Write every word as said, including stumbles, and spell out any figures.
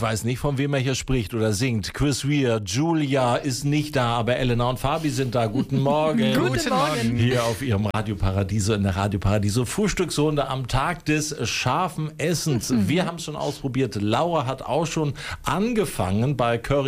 weiß nicht, von wem er hier spricht oder singt. Chris Rea, Julia ist nicht da, aber Elena und Fabi sind da. Guten Morgen. Guten Morgen. Hier auf ihrem Radio Paradiso, in der Radio Paradiso Frühstücksrunde am Tag des scharfen Essens. Wir haben es schon ausprobiert. Laura hat auch schon angefangen bei Curry